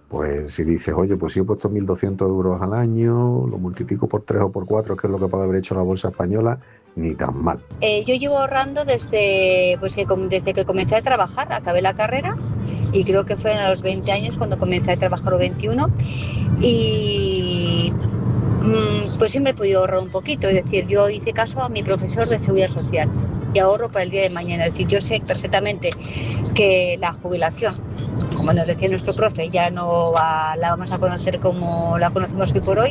Pues si dices, oye, pues si he puesto 1.200 euros al año, lo multiplico por 3 o por 4, que es lo que puede haber hecho la bolsa española, ni tan mal. Yo llevo ahorrando desde que comencé a trabajar, acabé la carrera y creo que fue a los 20 años cuando comencé a trabajar, o 21, y pues siempre he podido ahorrar un poquito. Es decir, yo hice caso a mi profesor de seguridad social y ahorro para el día de mañana. Es decir, yo sé perfectamente que la jubilación, como nos decía nuestro profe, ya no la vamos a conocer como la conocemos hoy por hoy.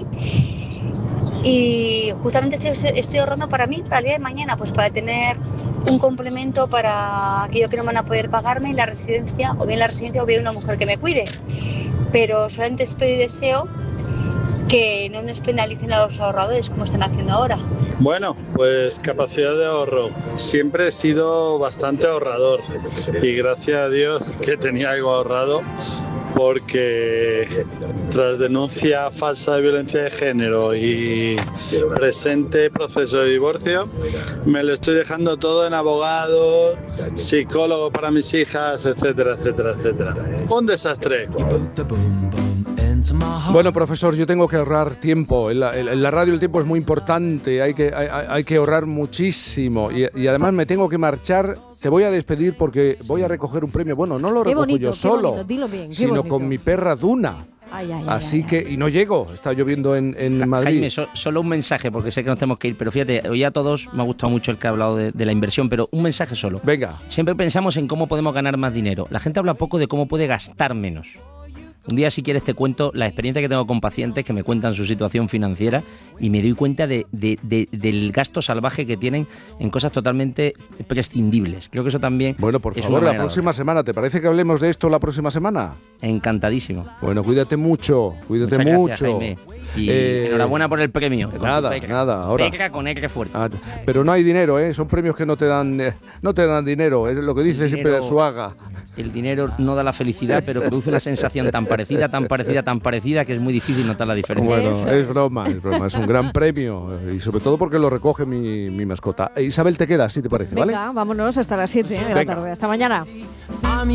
Y justamente estoy ahorrando para mí, para el día de mañana, pues para tener un complemento para aquello que no van a poder pagarme en la residencia, o bien o bien una mujer que me cuide. Pero solamente espero y deseo que no nos penalicen a los ahorradores como están haciendo ahora. Bueno, pues capacidad de ahorro. Siempre he sido bastante ahorrador y gracias a Dios que tenía algo ahorrado, porque tras denuncia falsa de violencia de género y presente proceso de divorcio, me lo estoy dejando todo en abogado, psicólogo para mis hijas, etcétera, etcétera, etcétera. Un desastre. Bueno, profesor, yo tengo que ahorrar tiempo. En la radio el tiempo es muy importante, hay que ahorrar muchísimo. Y además me tengo que marchar. Te voy a despedir porque voy a recoger un premio. Bueno, no lo recojo yo solo, bonito, dilo bien, sino bonito. Con mi perra Duna. Así que, y no llego, está lloviendo en Madrid. Jaime, solo un mensaje, porque sé que nos tenemos que ir, pero fíjate, hoy a todos me ha gustado mucho el que ha hablado de la inversión, pero un mensaje solo. Venga. Siempre pensamos en cómo podemos ganar más dinero. La gente habla poco de cómo puede gastar menos. Un día, si quieres, te cuento la experiencia que tengo con pacientes que me cuentan su situación financiera y me doy cuenta del gasto salvaje que tienen en cosas totalmente prescindibles. Creo que eso también. Bueno, por favor, la próxima semana. ¿Te parece que hablemos de esto la próxima semana? Encantadísimo. Bueno, cuídate mucho. Cuídate Muchas mucho. gracias, Jaime. Y enhorabuena por el premio. Nada. Ahora. Peca con R fuerte. Pero no hay dinero, ¿eh? Son premios que no te dan dinero. Es lo que dice siempre Arzuaga. El dinero no da la felicidad, pero produce una sensación tan parecida que es muy difícil notar la diferencia. Bueno, es broma. Es un gran premio. Y sobre todo porque lo recoge mi mascota. Isabel, te quedas, si te parece, ¿vale? Venga, vámonos hasta las 7 de la tarde. Hasta mañana.